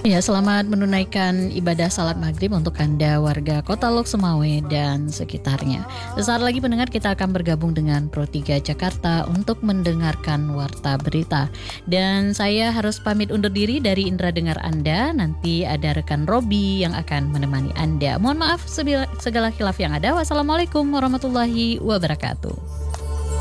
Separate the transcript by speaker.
Speaker 1: Ya, selamat menunaikan ibadah salat maghrib untuk Anda warga Kota Lok Sumawe dan sekitarnya. Sesaat lagi pendengar kita akan bergabung dengan Pro 3 Jakarta untuk mendengarkan Warta Berita. Dan saya harus pamit undur diri dari Indra Dengar Anda. Nanti ada rekan Robi yang akan menemani Anda. Mohon maaf segala khilaf yang ada. Wassalamualaikum warahmatullahi wabarakatuh.